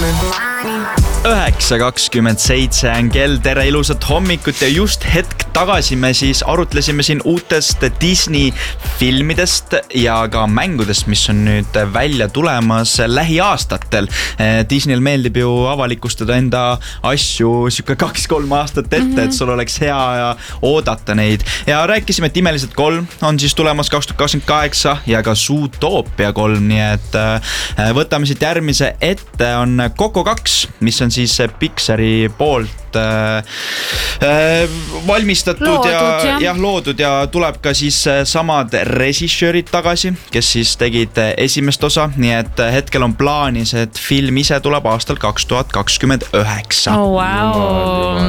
9:27 on kell, tere ilusat hommikut ja just hetk tagasi me siis arutlesime siin uutest Disney filmidest ja ka mängudest, mis on nüüd välja tulemas lähiaastatel. Disneyl meeldib ju avalikustada enda asju siuke 2-3 aastat ette, et sul oleks hea ja oodata neid. Ja rääkisime, et Imelised 3 on siis tulemas 2028 ja ka Zootopia 3, nii et võtame siit järgmise ette on Coco 2, mis on siis Pixari poolt valmistatud ja loodud ja tuleb ka siis samad režissöörid tagasi, kes siis tegid esimest osa, nii et hetkel on plaanis, et film ise tuleb aastal 2029. Oh, wow.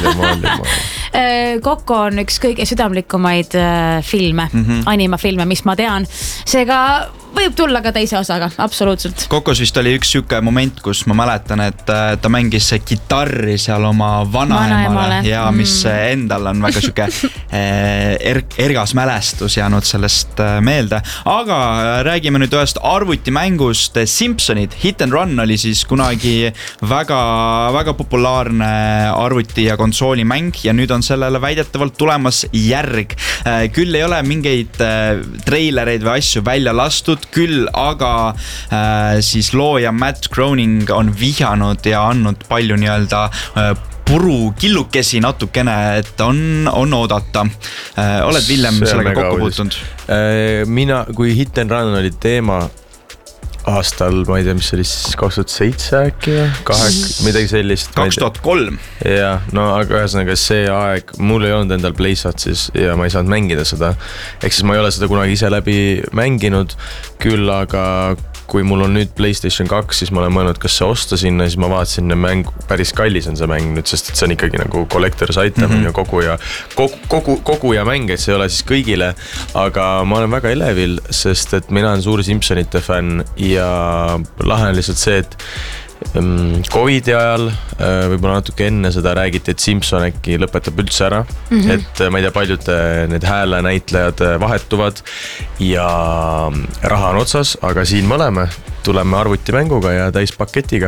Coco on üks kõige südamlikumaid filme, animafilme, mis ma tean. Seega võib tulla ka teise osaga, absoluutselt. Kokos vist oli üks siuke moment, kus ma mäletan, et ta mängis kitarri seal oma vanaemale ja mis endal on väga siuke ergas mälestus jäänud sellest meelde. Aga räägime nüüd ühest arvutimängust Simpsonid. Hit and Run oli siis kunagi väga populaarne arvuti- ja konsoolimäng ja nüüd on sellele väidetavalt tulemas järg. Küll ei ole mingeid treilereid või asju välja lastud, küll aga siis looja Matt Groening on vihjanud ja andnud palju nii-öelda purukillukesi natukene, et on oodata. Oled Villem sellega kokku puutunud? Mina, kui Hit and Run oli teema aastal, ma ei tea, mis oli 2007 äkki või? Midagi sellist. 2003. Ja, no aga ühesõnaga see aeg, mul ei olnud endal PlayStation siis ja ma ei saanud mängida seda. Ehk siis ma ei ole seda kunagi ise läbi mänginud, küll aga kui mul on nüüd PlayStation 2, siis ma olen mõelnud, kas see osta sinna, siis ma vaatasin, mäng päris kallis on see mäng nüüd, sest et see on ikkagi nagu collector's item ja kogu ja mäng, et see ei ole siis kõigile, aga ma olen väga elevil, sest et mina olen suur Simpsonite fänn ja lahe on lihtsalt see, et Covidi ajal, võib-olla natuke enne seda räägiti, et Simpson äkki lõpetab üldse ära, et ma ei tea, paljud need hääle näitlejad vahetuvad ja raha on otsas, aga siin me oleme, tuleme arvutimänguga ja täispaketiga.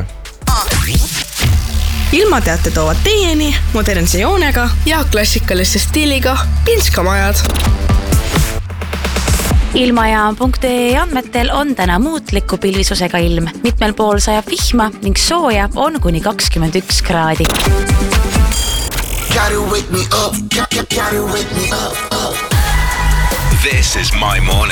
Ilmateate toovad teieni modernse joonega ja klassikaliste stiiliga Pinskamajad. Ilmajaam.ee andmetel on täna muutliku pilvisusega ilm. Mitmel pool sajab vihma ning sooja on kuni 21 kraadi. This is my morning.